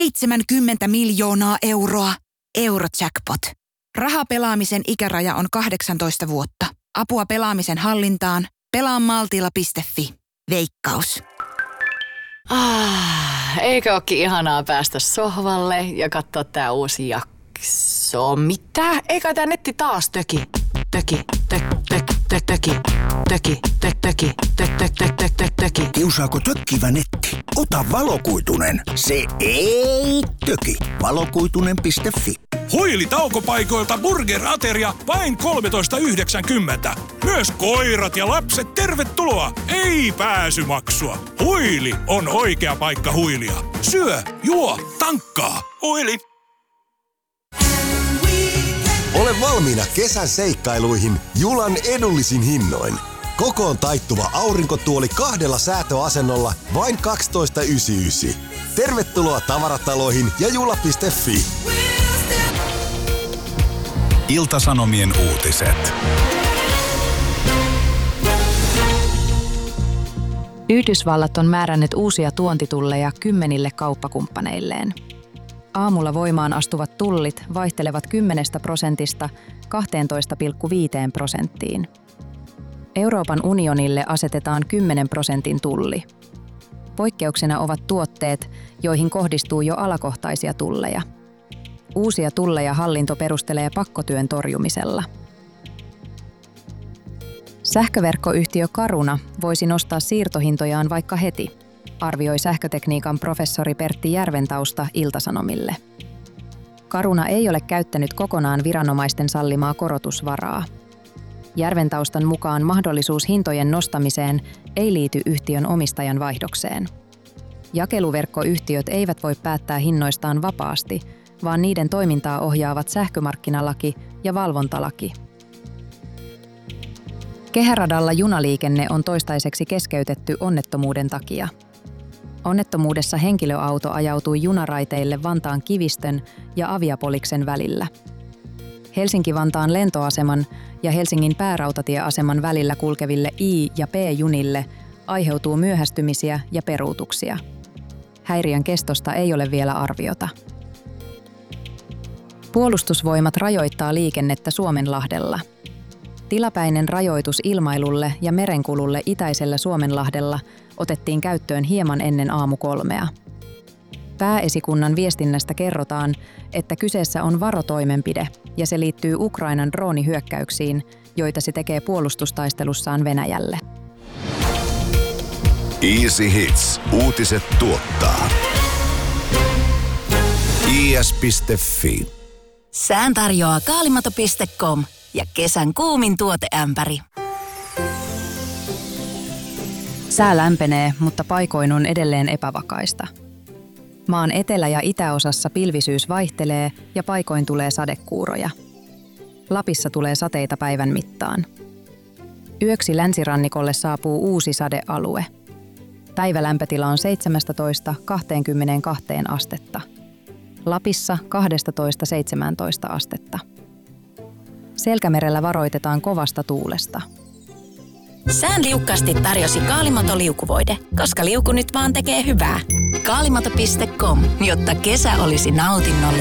70 miljoonaa euroa. Eurojackpot. Rahapelaamisen ikäraja on 18 vuotta. Apua pelaamisen hallintaan. Pelaa maltilla.fi. Veikkaus. Eikö ookin ihanaa päästä sohvalle ja katsoa tää uusi jakso? Mitä? Eikä tää netti taas töki. Kiusaako tökkivä netti? Ota valokuitunen. Se ei töki. Valokuitunen.fi. Huili-taukopaikoilta burger-ateria vain 13,90. Myös koirat ja lapset tervetuloa. Ei pääsymaksua. Huili on oikea paikka huilia. Syö, juo, tankkaa. Huili. Ole valmiina kesän seikkailuihin Julan edullisin hinnoin. Kokoon taittuva aurinkotuoli 2 säätöasennolla vain 12,99. Tervetuloa tavarataloihin ja jula.fi. Ilta-Sanomien uutiset. Yhdysvallat on määrännyt uusia tuontitulleja 10 kauppakumppaneilleen. Aamulla voimaan astuvat tullit vaihtelevat 10% 12,5%. Euroopan unionille asetetaan 10% tulli. Poikkeuksena ovat tuotteet, joihin kohdistuu jo alakohtaisia tulleja. Uusia tulleja hallinto perustelee pakkotyön torjumisella. Sähköverkkoyhtiö Caruna voisi nostaa siirtohintojaan vaikka heti, arvioi sähkötekniikan professori Pertti Järventausta Ilta-Sanomille. Caruna ei ole käyttänyt kokonaan viranomaisten sallimaa korotusvaraa. Järventaustan mukaan mahdollisuus hintojen nostamiseen ei liity yhtiön omistajan vaihdokseen. Jakeluverkkoyhtiöt eivät voi päättää hinnoistaan vapaasti, vaan niiden toimintaa ohjaavat sähkömarkkinalaki ja valvontalaki. Kehäradalla junaliikenne on toistaiseksi keskeytetty onnettomuuden takia. Onnettomuudessa henkilöauto ajautui junaraiteille Vantaan Kivistön ja Aviapoliksen välillä. Helsinki-Vantaan lentoaseman ja Helsingin päärautatieaseman välillä kulkeville I- ja P-junille aiheutuu myöhästymisiä ja peruutuksia. Häiriön kestosta ei ole vielä arviota. Puolustusvoimat rajoittaa liikennettä Suomenlahdella. Tilapäinen rajoitus ilmailulle ja merenkululle itäisellä Suomenlahdella otettiin käyttöön hieman ennen aamu 3. Pääesikunnan viestinnästä kerrotaan, että kyseessä on varotoimenpide ja se liittyy Ukrainan droonihyökkäyksiin, joita se tekee puolustustaistelussaan Venäjälle. Easy Hits. Uutiset tuottaa. is.fi. Sään tarjoaa kaalimato.com ja kesän kuumin tuoteämpäri. Sää lämpenee, mutta paikoin on edelleen epävakaista. Maan etelä- ja itäosassa pilvisyys vaihtelee ja paikoin tulee sadekuuroja. Lapissa tulee sateita päivän mittaan. Yöksi länsirannikolle saapuu uusi sadealue. Päivälämpötila on 17–22 astetta. Lapissa 12–17 astetta. Selkämerellä varoitetaan kovasta tuulesta. Sään liukkaasti tarjosi Kaalimato liukuvoide, koska liuku nyt vaan tekee hyvää. Kaalimato.com, jotta kesä olisi nautinnollista.